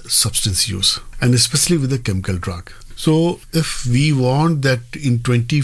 substance use, and especially with the chemical drug. So if we want that in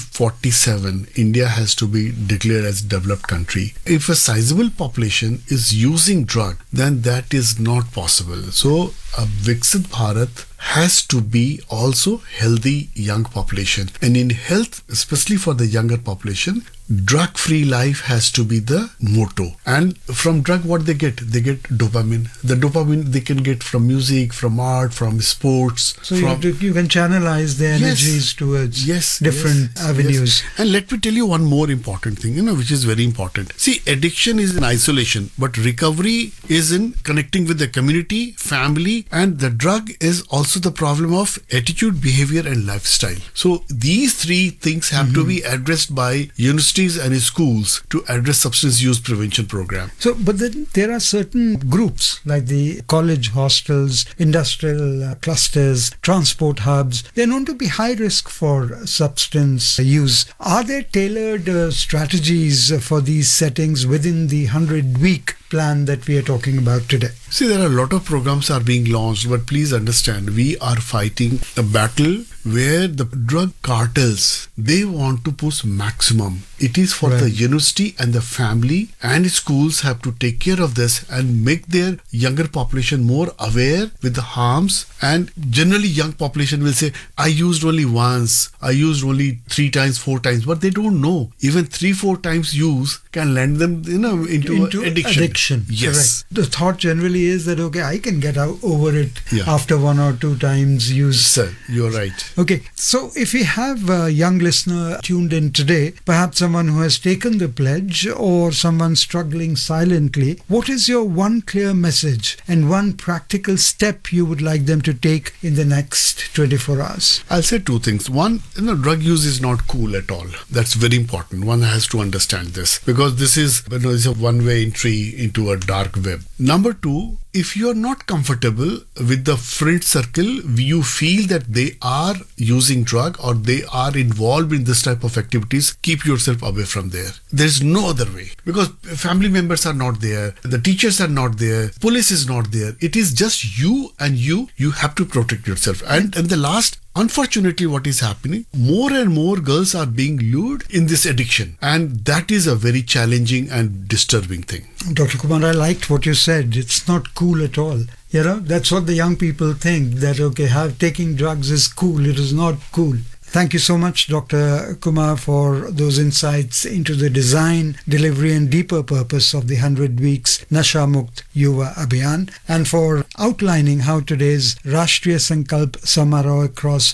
2047, India has to be declared as a developed country, if a sizable population is using drug, then that is not possible. So a Viksit Bharat has to be also healthy young population. And in health, especially for the younger population, drug-free life has to be the motto. And from drug, what they get? They get dopamine. The dopamine they can get from music, from art, from sports. So you can channelize the energies towards different avenues. Yes. And let me tell you one more important thing, which is very important. See, addiction is in isolation, but recovery is in connecting with the community, family, and the drug is also the problem of attitude, behavior, and lifestyle. So these three things have to be addressed by universities and schools to address substance use prevention program. So, but then there are certain groups like the college hostels, industrial clusters, transport hubs. They're known to be high risk for substance use. Are there tailored strategies for these settings within the 100-week plan that we are talking about today? See, there are a lot of programs are being launched, but please understand, we are fighting a battle where the drug cartels, they want to push maximum. It is for the university and the family and schools have to take care of this and make their younger population more aware with the harms. And generally young population will say, I used only once, I used only 3 times, 4 times, but they don't know. Even 3-4 times use can land them into addiction. Yes. Correct. The thought generally is that, okay, I can get over it after 1 or 2 times use. Sir, you're right. Okay, so if we have a young listener tuned in today, perhaps someone who has taken the pledge or someone struggling silently, what is your one clear message and one practical step you would like them to take in the next 24 hours? I'll say 2 things. One, drug use is not cool at all. That's very important. One has to understand this because this is it's a one-way entry into a dark web. Number 2, if you are not comfortable with the friend circle, you feel that they are using drug or they are involved in this type of activities, keep yourself away from there. There's no other way because family members are not there, the teachers are not there, police is not there. It is just you and you have to protect yourself. And the last, unfortunately, what is happening, more and more girls are being lured in this addiction. And that is a very challenging and disturbing thing. Dr. Kumar, I liked what you said. It's not cool at all. That's what the young people think, that, okay, taking drugs is cool. It is not cool. Thank you so much, Dr. Kumar, for those insights into the design, delivery and deeper purpose of the 100 Weeks Nasha Mukt Yuva Abhiyan, and for outlining how today's Rashtriya Sankalp Samaroh across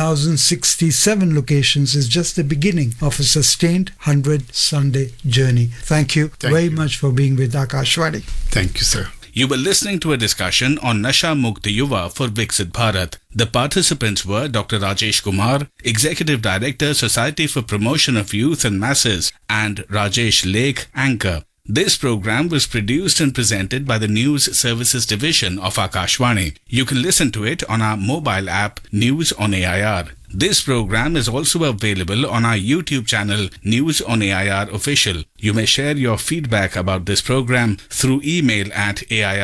1,067 locations is just the beginning of a sustained 100 Sunday journey. Thank you very much for being with Akashvani. Thank you, sir. You were listening to a discussion on Nasha Mukt Yuva for Viksit Bharat. The participants were Dr. Rajesh Kumar, Executive Director, Society for Promotion of Youth and Masses, and Rajesh Lake, Anchor. This program was produced and presented by the News Services Division of Akashvani. You can listen to it on our mobile app News on AIR. This program is also available on our YouTube channel News on AIR Official. You may share your feedback about this program through email at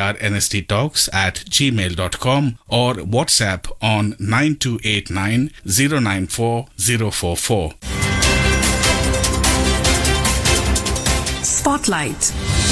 airnsttalks@gmail.com or WhatsApp on 9289 094 044. Spotlight.